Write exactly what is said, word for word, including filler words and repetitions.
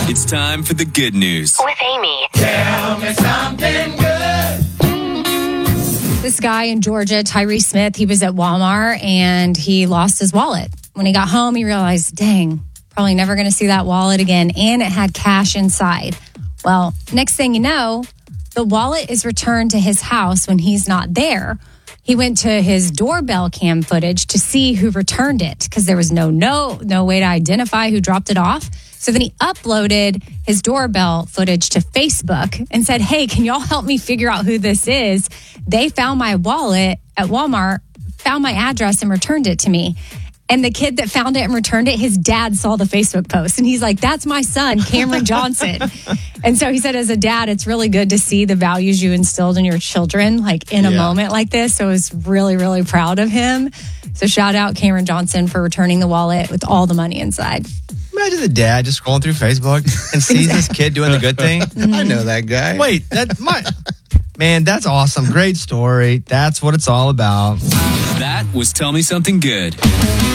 It's time for the good news. With Amy. Tell me something good. This guy in Georgia, Tyree Smith, he was at Walmart and he lost his wallet. When he got home, he realized, dang, probably never going to see that wallet again. And it had cash inside. Well, next thing you know, the wallet is returned to his house when he's not there. He went to his doorbell cam footage to see who returned it because there was no, no, no way to identify who dropped it off. So then he uploaded his doorbell footage to Facebook and said, hey, can y'all help me figure out who this is? They found my wallet at Walmart, found my address and returned it to me. And the kid that found it and returned it, his dad saw the Facebook post. And he's like, that's my son, Cameron Johnson. And so he said, as a dad, it's really good to see the values you instilled in your children, like in a Yeah. moment like this. So I was really, really proud of him. So shout out Cameron Johnson for returning the wallet with all the money inside. Imagine the dad just scrolling through Facebook and sees this kid doing the good thing. I know that guy. Wait, that my man, that's awesome. Great story. That's what it's all about. That was Tell Me Something Good.